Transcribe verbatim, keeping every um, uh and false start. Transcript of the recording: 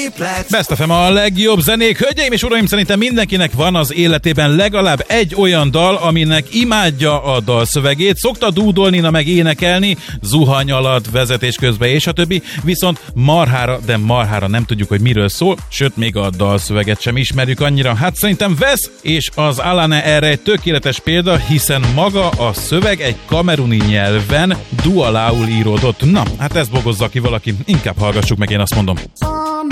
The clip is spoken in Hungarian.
képlet. Best ef em a legjobb zenék. Hölgyeim és uraim, szerintem mindenkinek van az életében legalább egy olyan dal, aminek imádja a dalszövegét, szokta dúdolni, na meg énekelni, zuhany alatt, vezetés közben és a többi, viszont marhára, de marhára nem tudjuk, hogy miről szól, sőt, még a dalszöveget sem ismerjük annyira. Hát szerintem Wes és az Alane erre egy tökéletes példa, hiszen maga a szöveg egy kameruni nyelven dualául íródott. Na, hát ezt bogozza ki valaki, inkább hallgassuk meg, én azt mondom.